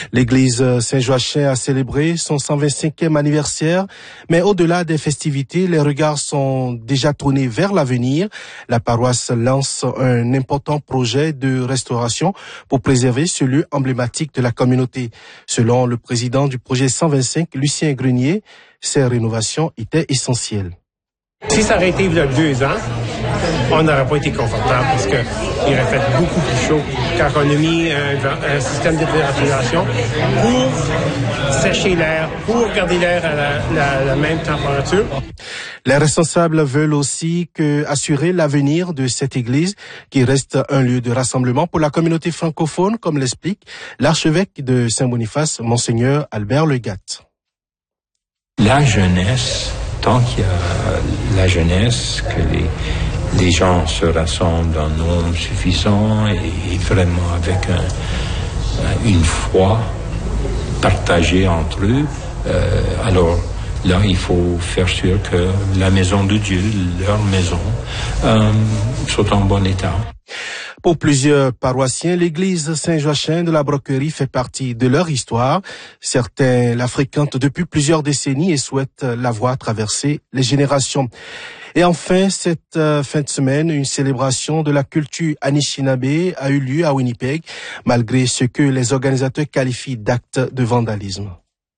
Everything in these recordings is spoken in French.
L'église Saint-Joachim a célébré son 125e anniversaire, mais au-delà des festivités, les regards sont déjà tournés vers l'avenir. La paroisse lance un important projet de restauration pour préserver ce lieu emblématique de la communauté. Selon le président du projet 125, Lucien Grenier, ces rénovations étaient essentielles. Si ça aurait été il y a 2 ans, on n'aurait pas été confortable parce qu'il aurait fait beaucoup plus chaud quand on a mis un système de ventilation pour sécher l'air, pour garder l'air à la même température. Les responsables veulent aussi assurer l'avenir de cette église qui reste un lieu de rassemblement pour la communauté francophone, comme l'explique l'archevêque de Saint-Boniface, Monseigneur Albert Legat. La jeunesse, tant qu'il y a la jeunesse, que les gens se rassemblent en nombre suffisant et vraiment avec une foi partagée entre eux, alors là, il faut faire sûr que la maison de Dieu, leur maison, soit en bon état. Pour plusieurs paroissiens, l'église Saint-Joachim de la Broquerie fait partie de leur histoire. Certains la fréquentent depuis plusieurs décennies et souhaitent la voir traverser les générations. Et enfin, cette fin de semaine, une célébration de la culture Anishinaabe a eu lieu à Winnipeg, malgré ce que les organisateurs qualifient d'actes de vandalisme.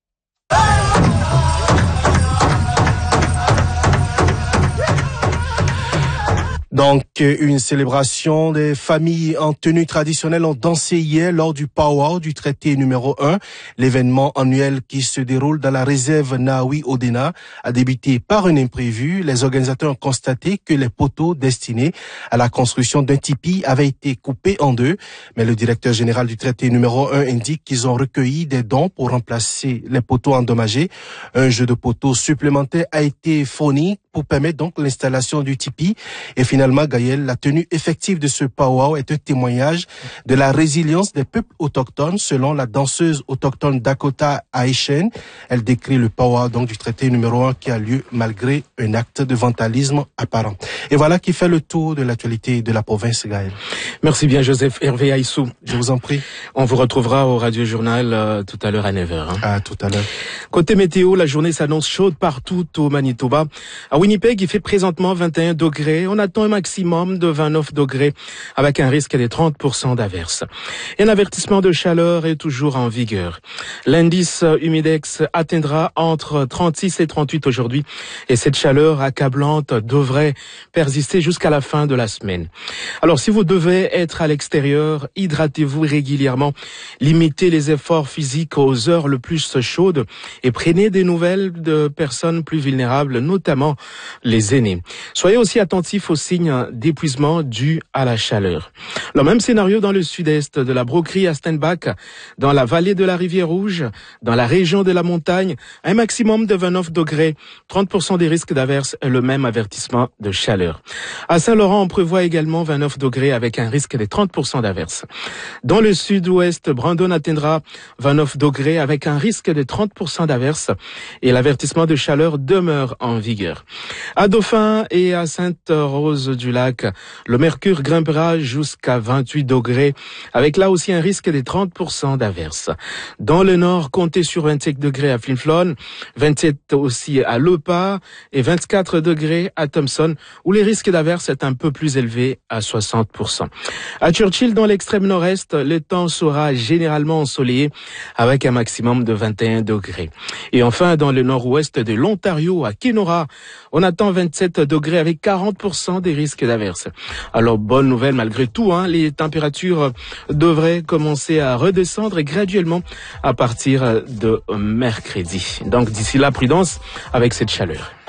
Donc, une célébration des familles en tenue traditionnelle ont dansé hier lors du powwow du traité numéro 1. L'événement annuel qui se déroule dans la réserve Naoui-Odena a débuté par un imprévu. Les organisateurs ont constaté que les poteaux destinés à la construction d'un tipi avaient été coupés en 2. Mais le directeur général du traité numéro 1 indique qu'ils ont recueilli des dons pour remplacer les poteaux endommagés. Un jeu de poteaux supplémentaire a été fourni pour permettre donc l'installation du tipi. Et finalement, Gaël, la tenue effective de ce powwow est un témoignage de la résilience des peuples autochtones, selon la danseuse autochtone Dakota Aishen. Elle décrit le powwow donc du traité numéro 1 qui a lieu malgré un acte de vandalisme apparent. Et voilà qui fait le tour de l'actualité de la province, Gaël. Merci bien, Joseph Hervé Aïssou. Je vous en prie. On vous retrouvera au Radio Journal tout à l'heure à 9h. À tout à l'heure. Côté météo, la journée s'annonce chaude partout au Manitoba. À Winnipeg, il fait présentement 21 degrés. On attend un maximum de 29 degrés avec un risque de 30% d'averses. Et un avertissement de chaleur est toujours en vigueur. L'indice humidex atteindra entre 36 et 38 aujourd'hui et cette chaleur accablante devrait persister jusqu'à la fin de la semaine. Alors, si vous devez être à l'extérieur, hydratez-vous régulièrement, limitez les efforts physiques aux heures le plus chaudes et prenez des nouvelles de personnes plus vulnérables, notamment les aînés. Soyez aussi attentifs aux signes d'épuisement dû à la chaleur. Le même scénario dans le sud-est de la Broquerie à Steinbach, dans la vallée de la Rivière-Rouge, dans la région de la montagne, un maximum de 29 degrés, 30% des risques d'averses et le même avertissement de chaleur. À Saint-Laurent, on prévoit également 29 degrés avec un risque de 30% d'averses. Dans le sud-ouest, Brandon atteindra 29 degrés avec un risque de 30% d'averses et l'avertissement de chaleur demeure en vigueur. À Dauphin et à Sainte-Rose-du-Lac, le mercure grimpera jusqu'à 28 degrés avec là aussi un risque de 30% d'averses. Dans le nord, comptez sur 25 degrés à Flin-Flon, 27 aussi à Lepas et 24 degrés à Thompson où les risques d'averses est un peu plus élevé à 60%. À Churchill, dans l'extrême nord-est, le temps sera généralement ensoleillé avec un maximum de 21 degrés. Et enfin, dans le nord-ouest de l'Ontario, à Kenora, on attend 27 degrés avec 40% des risques d'averses. Alors, bonne nouvelle malgré tout, les températures devraient commencer à redescendre graduellement à partir de mercredi. Donc, d'ici là, prudence avec cette chaleur.